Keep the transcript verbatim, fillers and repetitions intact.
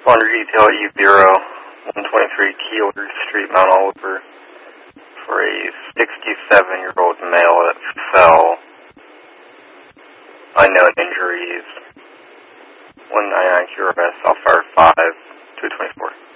Responder detail E zero one twenty-three Keeler Street, Mount Oliver, for a sixty-seven-year-old male that fell. Unknown injuries. one ninety-nine Q R S, Alpha five, two twenty-four.